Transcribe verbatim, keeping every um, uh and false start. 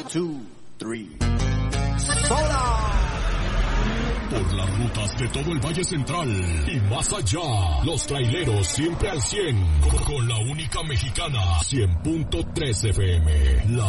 two, three. ¡Sola! Por las rutas de todo el Valle Central y más allá, los traileros siempre al cien, con la única mexicana, cien punto tres F M. La